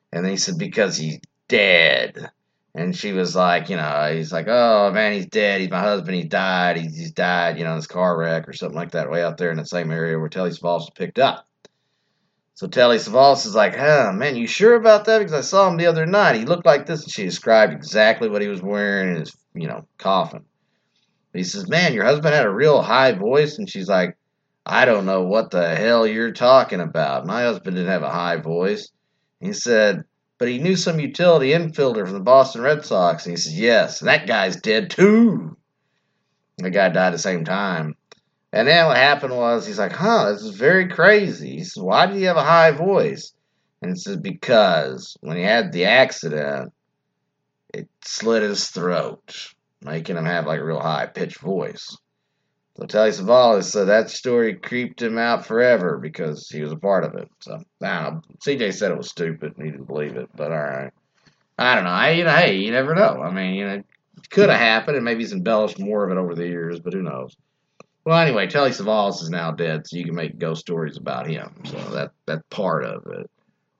And then he said, because he's dead. And she was like, he's like, oh man, he's dead. He's my husband. He died. He's died, in this car wreck or something like that, way out there in the same area where Telly Savalas was picked up. So Telly Savalas is like, man, you sure about that? Because I saw him the other night. He looked like this. And she described exactly what he was wearing in his, coffin. He says, man, your husband had a real high voice. And she's like, I don't know what the hell you're talking about. My husband didn't have a high voice. He said, but he knew some utility infielder from the Boston Red Sox. And he says, yes, and that guy's dead too. The guy died at the same time. And then what happened was, he's like, this is very crazy. He says, why did he have a high voice? And he says, because when he had the accident, it slit his throat, making him have like a real high-pitched voice. So Telly Savalas said that story creeped him out forever because he was a part of it. So, I don't know. CJ said it was stupid and he didn't believe it, but all right. I don't know. Hey, you never know. I mean, it could have happened and maybe he's embellished more of it over the years, but who knows? Well, anyway, Telly Savalas is now dead, so you can make ghost stories about him. So that's part of it.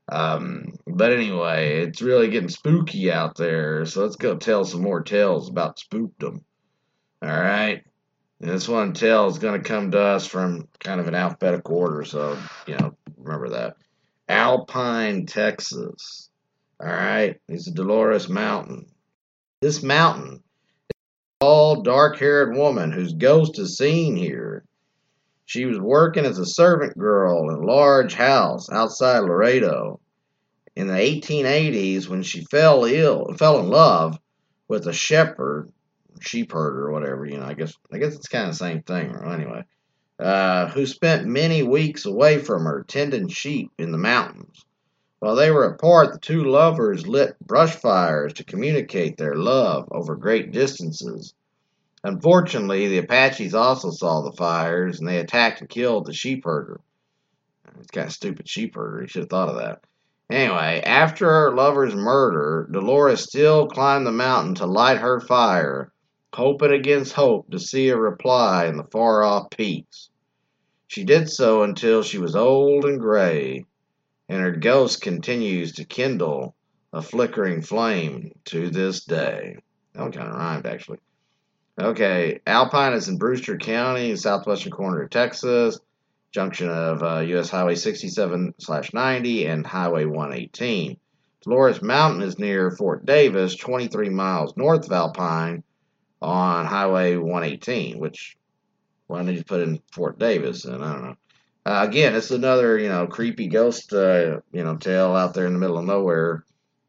But anyway, it's really getting spooky out there, so let's go tell some more tales about spookdom. All right. And this one tale is going to come to us from kind of an alphabetical order, so, remember that. Alpine, Texas. All right. It's a Dolores Mountain. This mountain is a tall, dark-haired woman whose ghost is seen here. She was working as a servant girl in a large house outside Laredo in the 1880s when she fell in love with a sheep herder or whatever. I guess it's kind of the same thing. Anyway, who spent many weeks away from her tending sheep in the mountains. While they were apart, the two lovers lit brush fires to communicate their love over great distances. Unfortunately, the Apaches also saw the fires, and they attacked and killed the sheep herder. It's kind of stupid sheep herder. You should have thought of that. Anyway, after her lover's murder, Dolores still climbed the mountain to light her fire, hoping against hope to see a reply in the far-off peaks. She did so until she was old and gray, and her ghost continues to kindle a flickering flame to this day. That one kind of rhymed, actually. Okay, Alpine is in Brewster County, southwestern corner of Texas, junction of U.S. Highway 67/90 and Highway 118. Dolores Mountain is near Fort Davis, 23 miles north of Alpine on Highway 118, which, why did you put in Fort Davis? And I don't know. Again, it's another, creepy ghost, tale out there in the middle of nowhere.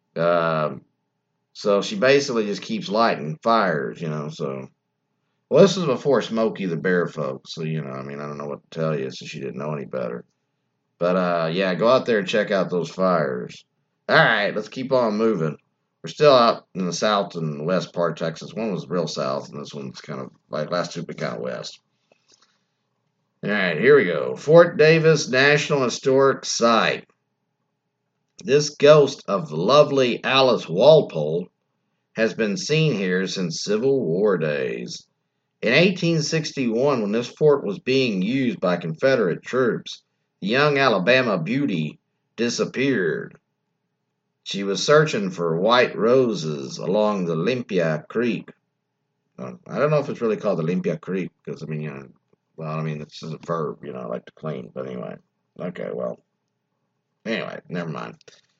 So she basically just keeps lighting fires, so. Well, this was before Smokey the Bear, folks, so, I don't know what to tell you, so she didn't know any better. But, yeah, go out there and check out those fires. All right, let's keep on moving. We're still out in the south and west part of Texas. One was real south, and this one's kind of, last two be kind of west. All right, here we go. Fort Davis National Historic Site. This ghost of lovely Alice Walpole has been seen here since Civil War days. In 1861, when this fort was being used by Confederate troops, the young Alabama beauty disappeared. She was searching for white roses along the Olympia Creek. I don't know if it's really called the Olympia Creek, because, it's just a verb, like to clean, but anyway. Okay, well. Anyway, never mind.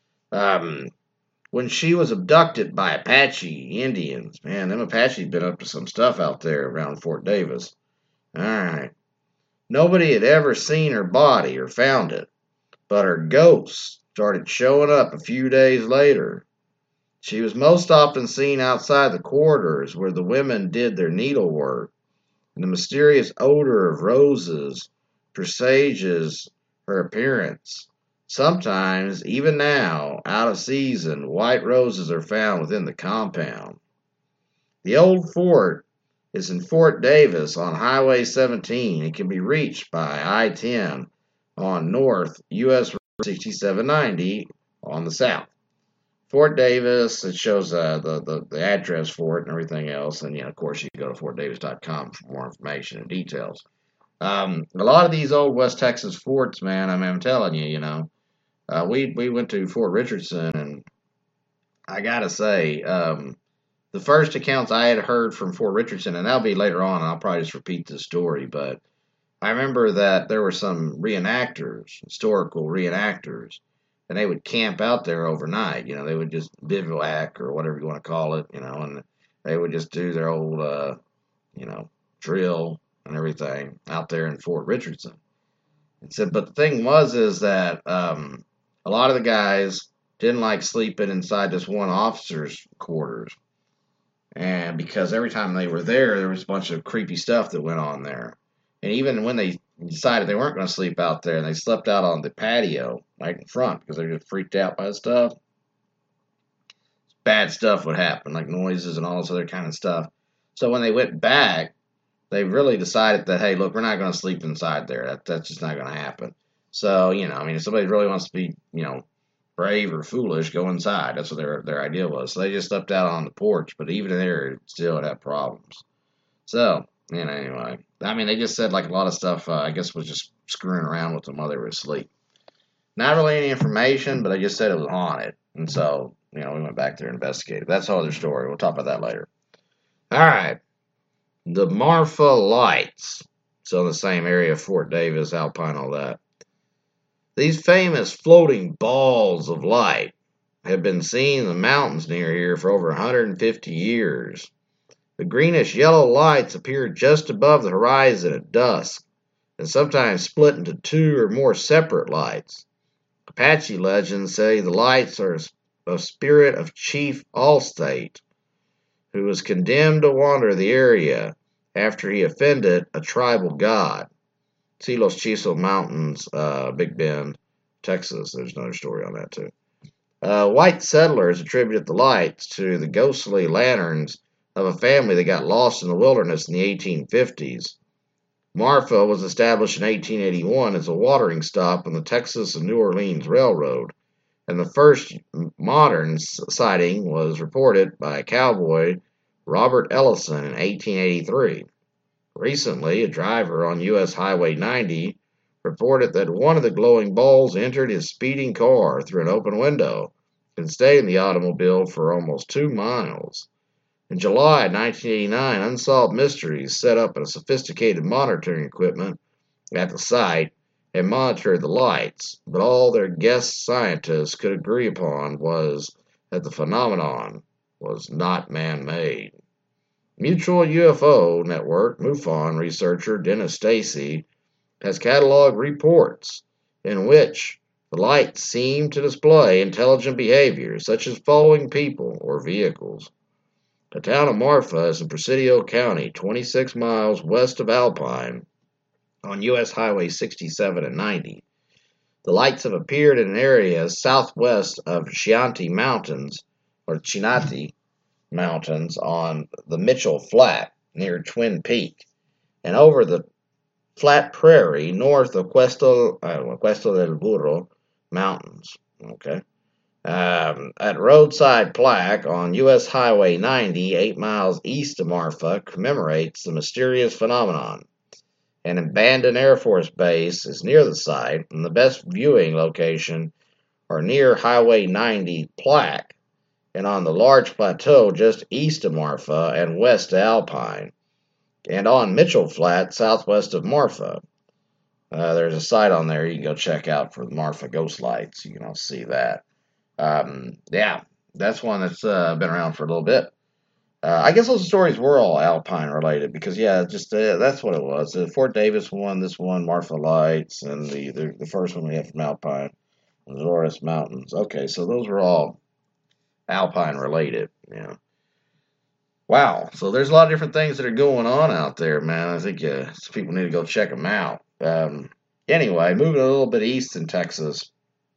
When she was abducted by Apache Indians. Man, them Apaches been up to some stuff out there around Fort Davis. All right. Nobody had ever seen her body or found it, but her ghost started showing up a few days later. She was most often seen outside the quarters where the women did their needlework, and the mysterious odor of roses presages her appearance. Sometimes, even now, out of season, white roses are found within the compound. The old fort is in Fort Davis on Highway 17. It can be reached by I-10 on north, U.S. Route 6790 on the south. Fort Davis, it shows the address for it and everything else. And, of course, you can go to fortdavis.com for more information and details. A lot of these old West Texas forts, man, I'm telling you, We went to Fort Richardson, and I gotta say, the first accounts I had heard from Fort Richardson, and that'll be later on. I'll probably just repeat the story, but I remember that there were some reenactors, historical reenactors, and they would camp out there overnight. They would just bivouac or whatever you want to call it, and they would just do their old, you know, drill and everything out there in Fort Richardson. And said, but the thing was is that a lot of the guys didn't like sleeping inside this one officer's quarters, and because every time they were there was a bunch of creepy stuff that went on there. And even when they decided they weren't going to sleep out there and they slept out on the patio right in front because they were just freaked out by the stuff, bad stuff would happen, like noises and all this other kind of stuff. So when they went back, they really decided that, hey, look, we're not going to sleep inside there. That's just not going to happen. So, I mean, if somebody really wants to be, brave or foolish, go inside. That's what their idea was. So they just slept out on the porch, but even there, still it had problems. So, anyway, I mean, they just said like a lot of stuff. I guess was just screwing around with them while they were asleep. Not really any information, but they just said it was haunted, and so we went back there and investigated. That's the other story. We'll talk about that later. All right, the Marfa Lights. So in the same area, Fort Davis, Alpine, all that. These famous floating balls of light have been seen in the mountains near here for over 150 years. The greenish yellow lights appear just above the horizon at dusk, and sometimes split into two or more separate lights. Apache legends say the lights are a spirit of Chief Allstate, who was condemned to wander the area after he offended a tribal god. See Los Chisos Mountains, Big Bend, Texas. There's another story on that too. White settlers attributed the lights to the ghostly lanterns of a family that got lost in the wilderness in the 1850s. Marfa was established in 1881 as a watering stop on the Texas and New Orleans Railroad, and the first modern sighting was reported by cowboy Robert Ellison in 1883. Recently, a driver on U.S. Highway 90 reported that one of the glowing balls entered his speeding car through an open window and stayed in the automobile for almost 2 miles. In July 1989, Unsolved Mysteries set up a sophisticated monitoring equipment at the site and monitored the lights, but all their guest scientists could agree upon was that the phenomenon was not man-made. Mutual UFO Network MUFON researcher Dennis Stacy has cataloged reports in which the lights seem to display intelligent behavior, such as following people or vehicles. The town of Marfa is in Presidio County, 26 miles west of Alpine, on U.S. Highway 67 and 90. The lights have appeared in an area southwest of Chianti Mountains, or Chinati Mountains, on the Mitchell Flat near Twin Peak, and over the flat prairie north of Cuesta del Burro Mountains. Okay. At roadside plaque on U.S. Highway 90, 8 miles east of Marfa, commemorates the mysterious phenomenon. An abandoned Air Force base is near the site, and the best viewing location are near Highway 90 plaque and on the large plateau just east of Marfa and west of Alpine, and on Mitchell Flat southwest of Marfa. There's a site on there you can go check out for the Marfa ghost lights. You can all see that. Yeah, that's one that's been around for a little bit. I guess those stories were all Alpine related because, yeah, just that's what it was. The Fort Davis one, this one, Marfa Lights, and the first one we had from Alpine, the Dolores Mountains. Okay, so those were all Alpine related. Yeah. Wow. So there's a lot of different things that are going on out there, man. I think people need to go check them out. Anyway, moving a little bit east in Texas,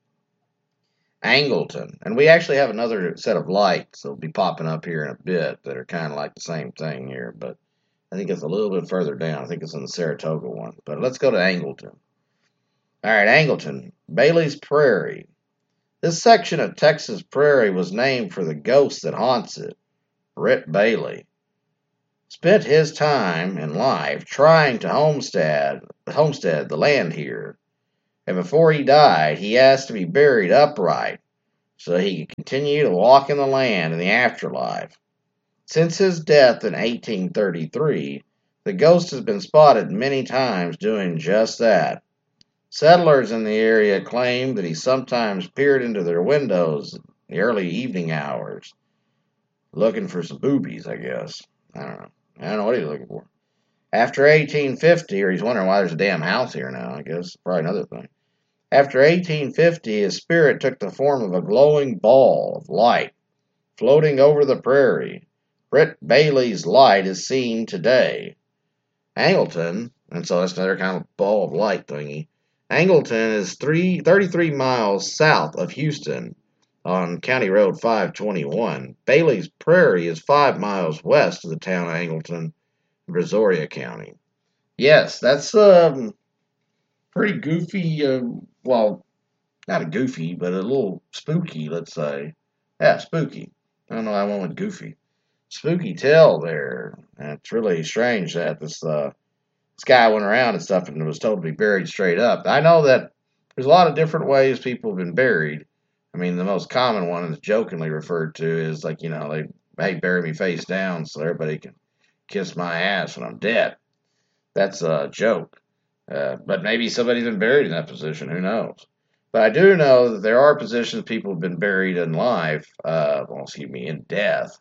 Angleton. And we actually have another set of lights that'll be popping up here in a bit that are kind of like the same thing here, but I think it's a little bit further down. I think it's in the Saratoga one. But let's go to Angleton. All right, Angleton, Bailey's Prairie. This section of Texas prairie was named for the ghost that haunts it, Britt Bailey. Spent his time in life trying to homestead the land here. and before he died, he asked to be buried upright so he could continue to walk in the land in the afterlife. Since his death in 1833, the ghost has been spotted many times doing just that. Settlers in the area claim that he sometimes peered into their windows in the early evening hours, looking for some boobies, I guess. I don't know. I don't know what he's looking for. After 1850, or he's wondering why there's a damn house here now, I guess. Probably another thing. After 1850, his spirit took the form of a glowing ball of light floating over the prairie. Britt Bailey's light is seen today. Angleton, and so that's another kind of ball of light thingy. Angleton is 33 miles south of Houston on County Road 521. Bailey's Prairie is 5 miles west of the town of Angleton, Brazoria County. Yes, that's pretty goofy. Well, not a goofy, but a little spooky, let's say. Yeah, spooky. I don't know. I went with goofy. Spooky tale there. And it's really strange that this guy went around and stuff and was told to be buried straight up. I know that there's a lot of different ways people have been buried. I mean, the most common one that's jokingly referred to is like, they bury me face down so everybody can kiss my ass when I'm dead. That's a joke. But maybe somebody's been buried in that position. Who knows? But I do know that there are positions people have been buried in life, in death.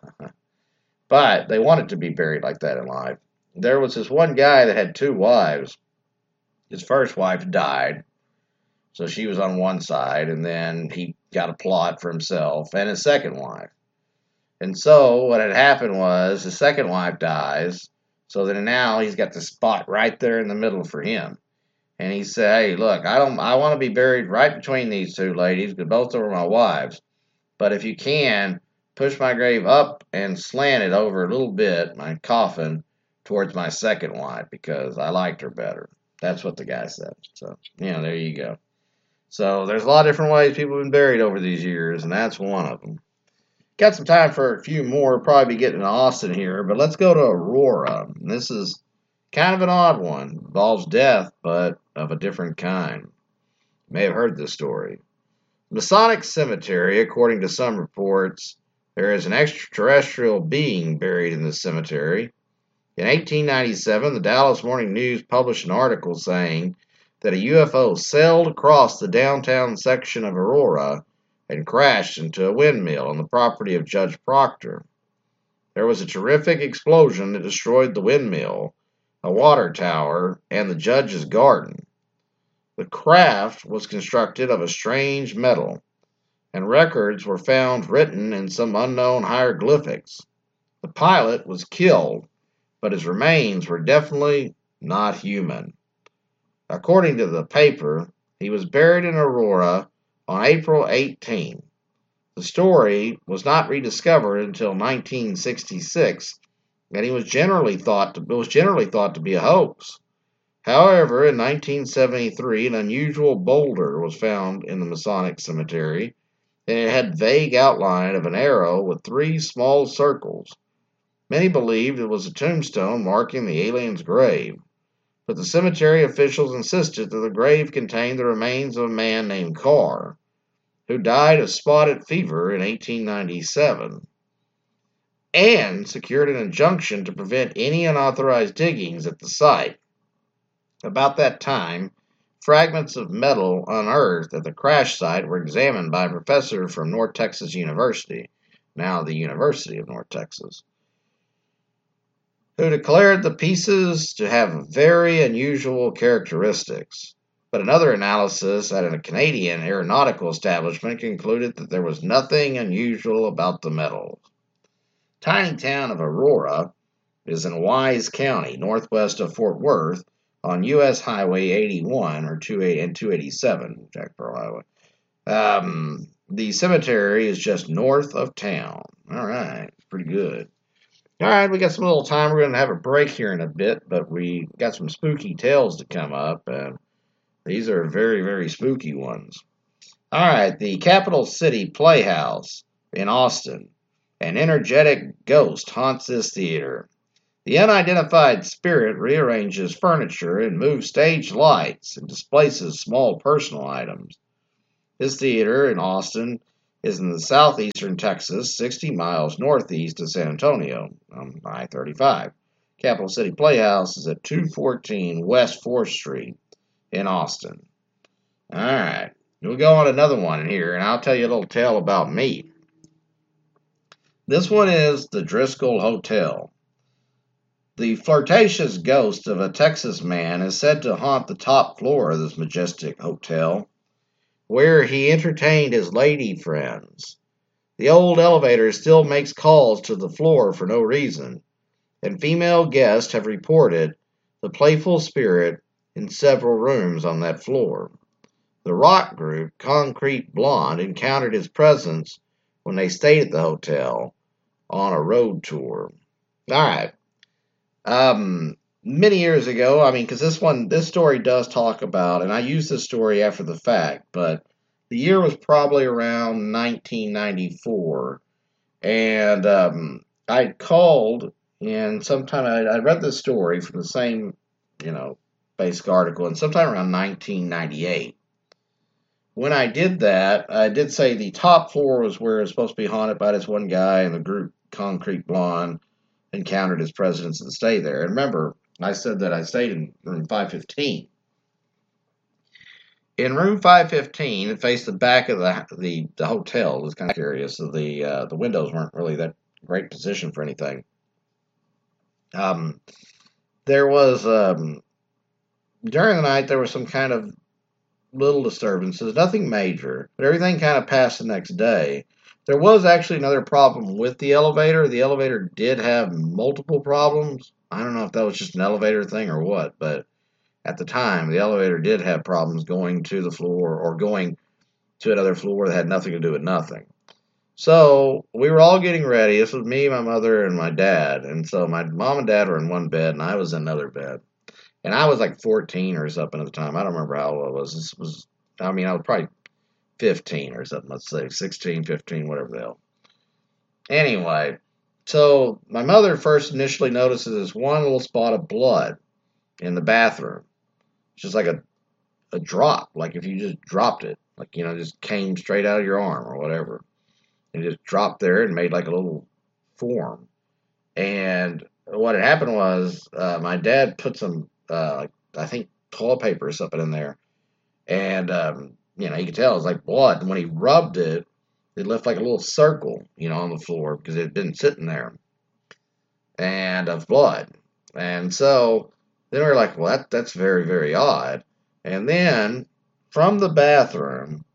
But they wanted to be buried like that in life. There was this one guy that had two wives. His first wife died, so she was on one side, and then he got a plot for himself and his second wife. And so what had happened was his second wife dies, so then now he's got the spot right there in the middle for him. And he said, "Hey, look, I want to be buried right between these two ladies because both of them are my wives. But if you can, push my grave up and slant it over a little bit, my coffin, towards my second wife because I liked her better." That's what the guy said. So, there you go. So there's a lot of different ways people have been buried over these years, and that's one of them. Got some time for a few more. Probably be getting to Austin here, but let's go to Aurora. And this is kind of an odd one. Involves death, but of a different kind. You may have heard this story. Masonic Cemetery, according to some reports, there is an extraterrestrial being buried in this cemetery. In 1897, the Dallas Morning News published an article saying that a UFO sailed across the downtown section of Aurora and crashed into a windmill on the property of Judge Proctor. There was a terrific explosion that destroyed the windmill, a water tower, and the judge's garden. The craft was constructed of a strange metal, and records were found written in some unknown hieroglyphics. The pilot was killed, but his remains were definitely not human. According to the paper, he was buried in Aurora on April 18. The story was not rediscovered until 1966, and it was generally thought to be a hoax. However, in 1973, an unusual boulder was found in the Masonic Cemetery, and it had vague outline of an arrow with 3 small circles. Many believed it was a tombstone marking the alien's grave, but the cemetery officials insisted that the grave contained the remains of a man named Carr, who died of spotted fever in 1897, and secured an injunction to prevent any unauthorized diggings at the site. About that time, fragments of metal unearthed at the crash site were examined by a professor from North Texas University, now the University of North Texas, who declared the pieces to have very unusual characteristics. But another analysis at a Canadian aeronautical establishment concluded that there was nothing unusual about the metals. Tiny town of Aurora is in Wise County, northwest of Fort Worth, on U.S. Highway 81 or 287, Jack Pearl Highway. The cemetery is just north of town. All right, pretty good. All right, we got some little time. We're going to have a break here in a bit, but we got some spooky tales to come up, and these are very, very spooky ones. All right, the Capital City Playhouse in Austin. An energetic ghost haunts this theater. The unidentified spirit rearranges furniture and moves stage lights and displaces small personal items. His theater in Austin is in the southeastern Texas, 60 miles northeast of San Antonio on I-35. Capital City Playhouse is at 214 West 4th Street in Austin. All right, we'll go on another one in here, and I'll tell you a little tale about me. This one is the Driscoll Hotel. The flirtatious ghost of a Texas man is said to haunt the top floor of this majestic hotel, where he entertained his lady friends. The old elevator still makes calls to the floor for no reason, and female guests have reported the playful spirit in several rooms on that floor. The rock group Concrete Blonde encountered his presence when they stayed at the hotel on a road tour. All right. Many years ago, because this story does talk about, and I use this story after the fact, but the year was probably around 1994, and I called, and sometime I read this story from the same, basic article, and sometime around 1998. When I did that, I did say the top floor was where it was supposed to be haunted by this one guy, and the group Concrete Blonde encountered his presence and stay there. And remember, I said that I stayed in room 515. In room 515, it faced the back of the hotel. It was kind of curious. So the windows weren't really that great position for anything. There was during the night there was some kind of little disturbances, nothing major, but everything kind of passed the next day. There was actually another problem with the elevator. The elevator did have multiple problems. I don't know if that was just an elevator thing or what, but at the time, the elevator did have problems going to the floor or going to another floor that had nothing to do with nothing. So we were all getting ready. This was me, my mother, and my dad. And so my mom and dad were in one bed, and I was in another bed. And I was like 14 or something at the time. I don't remember how old I was. I was probably 15 or something, let's say 16, 15, whatever the hell. Anyway, so my mother first initially notices this one little spot of blood in the bathroom. It's just like a drop, like if you just dropped it, like, just came straight out of your arm or whatever. And it just dropped there and made like a little form. And what had happened was my dad put some, I think, toilet paper or something in there. And, you could tell it was like blood. And when he rubbed it, it left like a little circle, on the floor because it had been sitting there and of blood. And so then we were like, well, that's very, very odd. And then from the bathroom,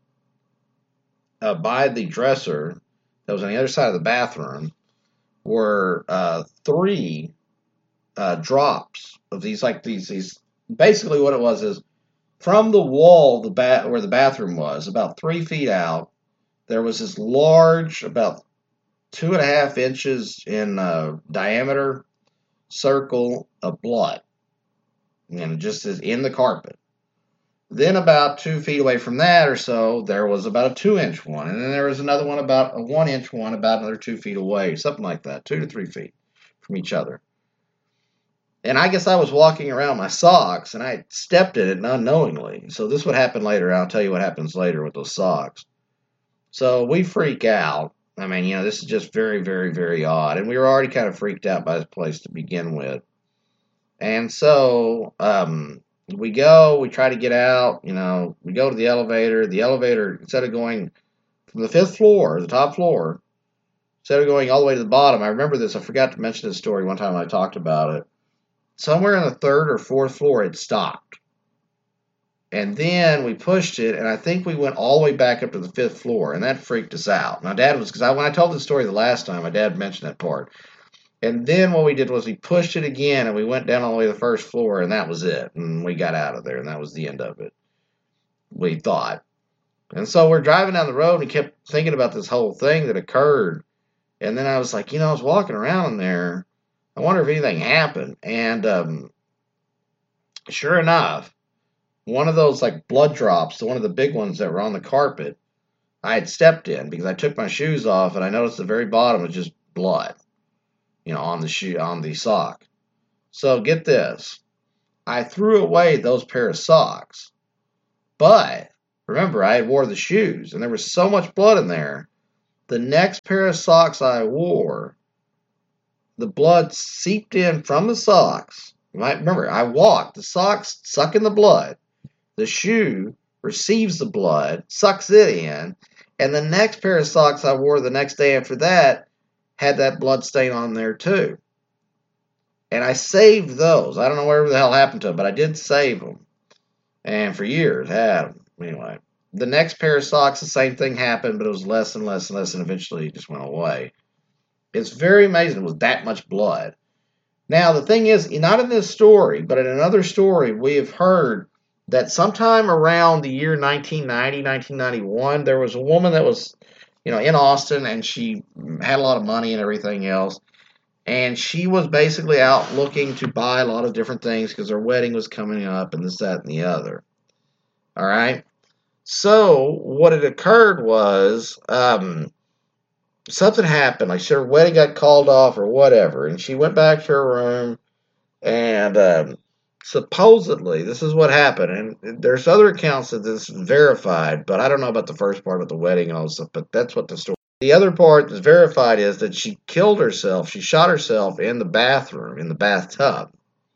by the dresser that was on the other side of the bathroom, were three drops of these, like these. Basically, what it was is from the wall, where the bathroom was, about 3 feet out, there was this large, about 2.5 inches in diameter circle of blood, and just as in the carpet. Then about 2 feet away from that or so, there was about a 2-inch one, and then there was another one, about a 1-inch one, about another 2 feet away, something like that, 2 to 3 feet from each other. And I guess I was walking around my socks, and I stepped in it unknowingly. So this would happen later. I'll tell you what happens later with those socks. So we freak out. This is just very, very, very odd. And we were already kind of freaked out by this place to begin with. And so we try to get out. We go to the elevator. The elevator, instead of going from the 5th floor, the top floor, instead of going all the way to the bottom, I remember this. I forgot to mention this story one time when I talked about it. Somewhere on the 3rd or 4th floor, it stopped. And then we pushed it, and I think we went all the way back up to the 5th floor, and that freaked us out. My dad was, because when I told the story the last time, my dad mentioned that part. And then what we did was we pushed it again, and we went down all the way to the 1st floor, and that was it. And we got out of there, and that was the end of it, we thought. And so we're driving down the road, and we kept thinking about this whole thing that occurred. And then I was like, I was walking around in there. I wonder if anything happened. And sure enough, one of those like blood drops, one of the big ones that were on the carpet, I had stepped in because I took my shoes off, and I noticed the very bottom was just blood, on the sock. So get this. I threw away those pair of socks. But remember, I had wore the shoes, and there was so much blood in there. The next pair of socks I wore, the blood seeped in from the socks. You might remember, I walked. The socks suck in the blood. The shoe receives the blood, sucks it in, and the next pair of socks I wore the next day after that had that blood stain on there too. And I saved those. I don't know whatever the hell happened to them, but I did save them. And for years, had them. Anyway, the next pair of socks, the same thing happened, but it was less and less and less, and eventually it just went away. It's very amazing with that much blood. Now, the thing is, not in this story, but in another story, we have heard that sometime around the year 1990, 1991, there was a woman that was, in Austin, and she had a lot of money and everything else. And she was basically out looking to buy a lot of different things because her wedding was coming up and this, that, and the other. All right? So, what had occurred was something happened. Like, her wedding got called off or whatever. And she went back to her room and supposedly, this is what happened. And there's other accounts that this is verified, but I don't know about the first part about the wedding and all this stuff, but that's what the story. The other part that's verified is that she killed herself. She shot herself in the bathroom, in the bathtub.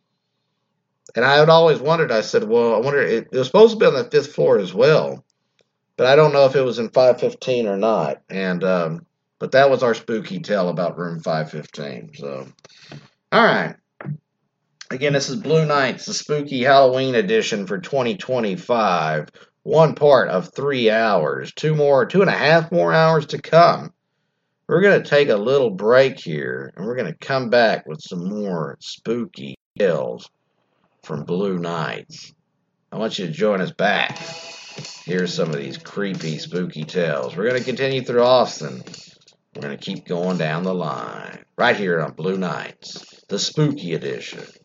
And I had always wondered, I said, well, I wonder, it was supposed to be on the 5th floor as well, but I don't know if it was in 515 or not. And, but that was our spooky tale about room 515. So, all right. Again, this is Blue Nights, the spooky Halloween edition for 2025. One part of 3 hours. 2.5 more hours to come. We're going to take a little break here, and we're going to come back with some more spooky tales from Blue Nights. I want you to join us back. Here's some of these creepy, spooky tales. We're going to continue through Austin. We're going to keep going down the line. Right here on Blue Nights, the spooky edition.